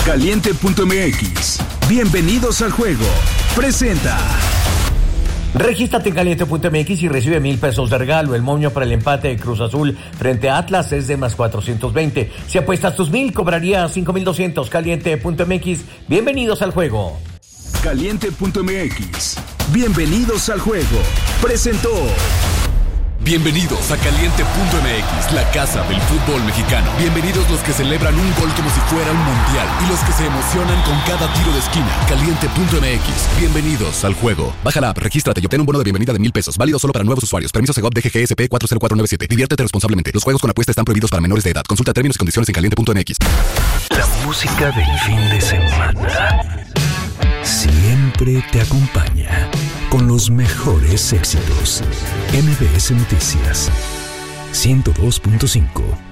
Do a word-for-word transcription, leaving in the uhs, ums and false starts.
Caliente punto m x. Bienvenidos al juego. Presenta. Regístrate en Caliente punto m x y recibe mil pesos de regalo. El moño para el empate de Cruz Azul frente a Atlas es de más cuatrocientos veinte. Si apuestas tus mil, cobrarías cinco mil doscientos. Caliente punto m x. Bienvenidos al juego. Caliente punto m x. Bienvenidos al juego. Presentó. Bienvenidos a Caliente punto m x, la casa del fútbol mexicano. Bienvenidos los que celebran un gol como si fuera un mundial y los que se emocionan con cada tiro de esquina. Caliente punto m x. Bienvenidos al juego. Baja la app, regístrate y obtén un bono de bienvenida de mil pesos. Válido solo para nuevos usuarios. Permiso Segov D G G S P cuatro cero cuatro nueve siete. Diviértete responsablemente. Los juegos con apuesta están prohibidos para menores de edad. Consulta términos y condiciones en Caliente punto m x. La música del fin de semana siempre te acompaña con los mejores éxitos. M B S Noticias ciento dos punto cinco.